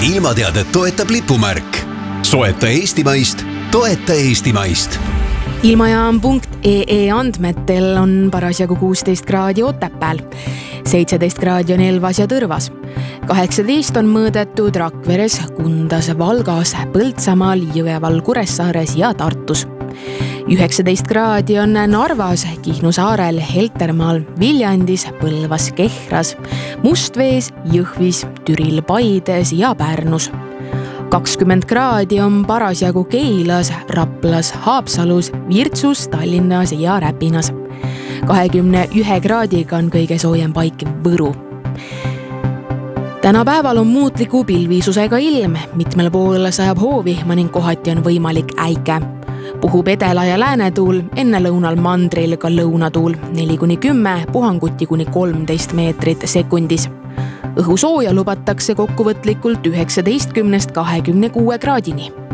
ilmateadet toetab lipumärk. Soeta eestimaist, toeta eestimaist. Ilmajaam.ee andmetel on parasjagu 16 kraadi Otepääl, 17 kraadi on Elvas ja Tõrvas, 18 on mõõdetud Rakveres, Kundas, Valgas, Põltsamaal, Jõeval, Kuressaares ja Tartus. 19 kraadi on Narvas, Kihnu saarel, Heltermaal, Viljandis, Põlvas, Kehras, Mustvees, Jõhvis, Türil, Paides ja Pärnus. 20 kraadi on parasjagu Keilas, Raplas, Haapsalus, Virtsus, Tallinnas ja Räpinas. 21 kraadiga on kõige soojem paik Võru. Tänapäeval on muutliku pilvisusega ilm, mitmel pool sajab hoovihma ning kohati on võimalik äike. Puhub edela- ja läänetuul, enne lõunal mandril ka lõunatuul 4-10, puhanguti kuni 13 meetrit sekundis. Õhu sooja lubatakse kokkuvõtlikult 19-26 kraadini.